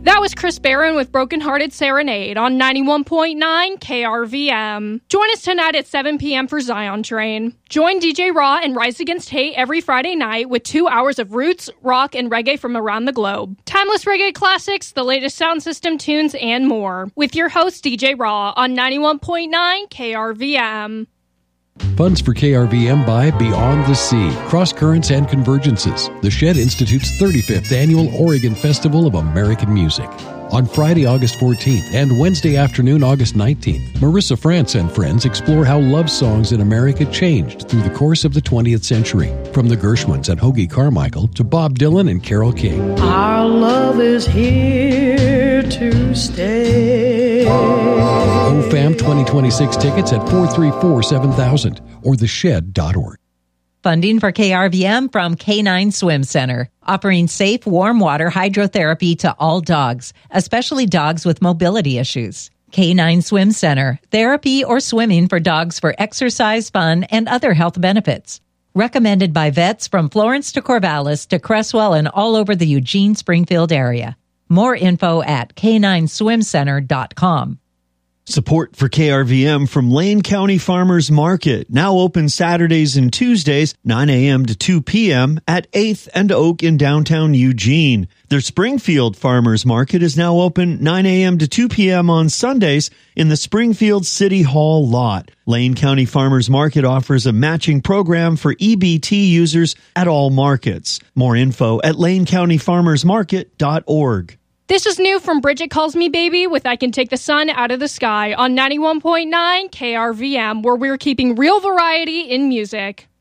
That was Chris Barron with Broken Hearted Serenade on 91.9 KRVM. Join us tonight at 7 p.m. for Zion Train. Join DJ Raw and Rise Against Hate every Friday night with 2 hours of roots, rock, and reggae from around the globe. Timeless reggae classics, the latest sound system tunes, and more. With your host, DJ Raw on 91.9 KRVM. Funds for KRVM by Beyond the Sea, Cross Currents and Convergences, the Shed Institute's 35th Annual Oregon Festival of American Music. On Friday, August 14th and Wednesday afternoon, August 19th, Marissa France and friends explore how love songs in America changed through the course of the 20th century, from the Gershwins and Hoagie Carmichael to Bob Dylan and Carole King. Our love is here to stay. OFAM 2026 tickets at 434-7000 or theshed.org. Funding for KRVM from K9 Swim Center, offering safe, warm water hydrotherapy to all dogs, especially dogs with mobility issues. K9 Swim Center, therapy or swimming for dogs for exercise, fun, and other health benefits. Recommended by vets from Florence to Corvallis to Cresswell and all over the Eugene-Springfield area. More info at k9swimcenter.com. Support for KRVM from Lane County Farmers Market, now open Saturdays and Tuesdays, 9 a.m. to 2 p.m. at 8th and Oak in downtown Eugene. Their Springfield Farmers Market is now open 9 a.m. to 2 p.m. on Sundays in the Springfield City Hall lot. Lane County Farmers Market offers a matching program for EBT users at all markets. More info at lanecountyfarmersmarket.org. This is new from Bridget Calls Me Baby with I Can Take the Sun Out of the Sky on 91.9 KRVM, where we're keeping real variety in music.